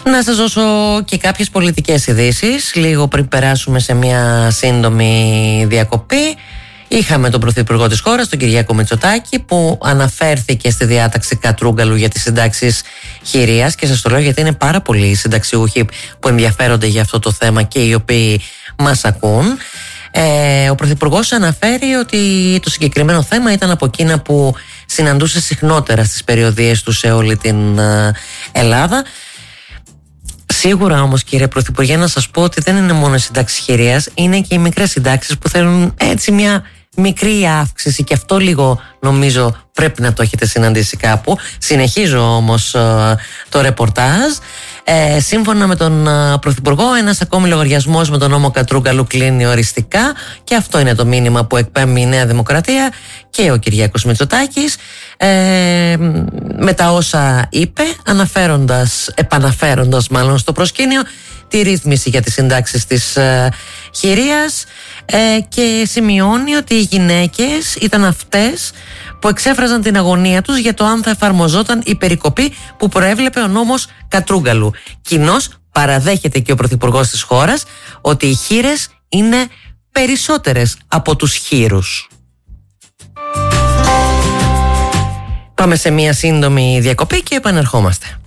Να σας δώσω και κάποιες πολιτικές ειδήσεις λίγο πριν περάσουμε σε μια σύντομη διακοπή. Είχαμε τον Πρωθυπουργό της χώρας, τον Κυριάκο Μητσοτάκη, που αναφέρθηκε στη διάταξη Κατρούγκαλου για τις συντάξεις χειρίας, και σας το λέω γιατί είναι πάρα πολλοί συνταξιούχοι που ενδιαφέρονται για αυτό το θέμα και οι οποίοι μας ακούν. Ο Πρωθυπουργός αναφέρει ότι το συγκεκριμένο θέμα ήταν από εκείνα που συναντούσε συχνότερα στις περιοδίες του σε όλη την Ελλάδα. Σίγουρα όμως, κύριε Πρωθυπουργέ, να σας πω ότι δεν είναι μόνο οι συντάξεις χειρίας, είναι και οι μικρές συντάξεις που θέλουν έτσι μια μικρή αύξηση, και αυτό λίγο νομίζω πρέπει να το έχετε συναντήσει κάπου. Συνεχίζω όμως το ρεπορτάζ. Σύμφωνα με τον Πρωθυπουργό, ένας ακόμη λογαριασμός με τον νόμο Κατρούγκαλου κλείνει οριστικά, και αυτό είναι το μήνυμα που εκπέμπει η Νέα Δημοκρατία και ο Κυριάκος Μητσοτάκης με τα όσα είπε, επαναφέροντας μάλλον στο προσκήνιο τη ρύθμιση για τις συντάξεις της χειρίας, και σημειώνει ότι οι γυναίκες ήταν αυτές που εξέφραζαν την αγωνία τους για το αν θα εφαρμοζόταν η περικοπή που προέβλεπε ο νόμος Κατρούγκαλου. Κοινώς παραδέχεται και ο Πρωθυπουργός της χώρας ότι οι χήρες είναι περισσότερες από τους χήρους. Πάμε σε μια σύντομη διακοπή και επανερχόμαστε.